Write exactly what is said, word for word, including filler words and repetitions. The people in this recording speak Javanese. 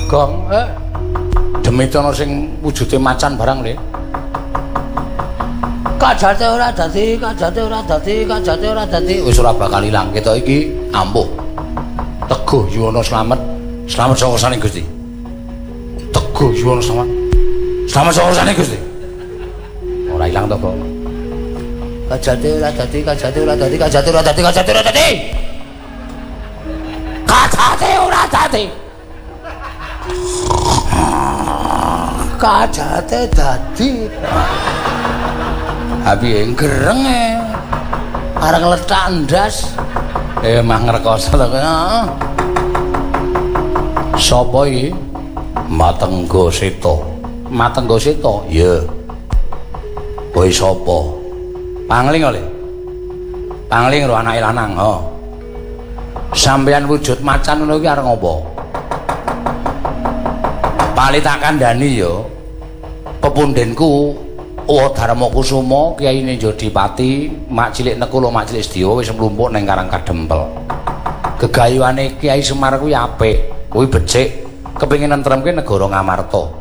Gong, eh. Demitana sing wujude macan barang le. Kajate ora dadi, kajate ora dadi, kajate ora dadi. Wis ora bakal ilang ketok iki ampuh. Teguh Yuwana slamet. Slamet saka saning Gusti. Teguh Yuwana slamet. Slamet saka saning Gusti. Ora ilang to kok. Kajate ora dadi, kajate ora dadi, kajate ora dadi, kajate ora dadi. Kajate ora dadi. Kajate dadi. Abi gereng e. Areng letak ndas. Eh mah ngrekoso lho. Sapa iki? Matengga Seta. Matengga Seta? Iya. Kowe sapa? Pangling oleh. Pangling ro anake lanang, ha. Sampeyan wujud macan ngono iki arep ngopo? Pali tak kandhani ya. Pepundhenku Uwa Darmakusuma Kyai Ninjodipati, mak cilik Nekula, mak cilik Sedya wis mlumpuk ning Karang Kadempel. Gegayuhane Kyai Semar kuwi apik, kuwi becik, kepengin nentremke negara Ngamarta.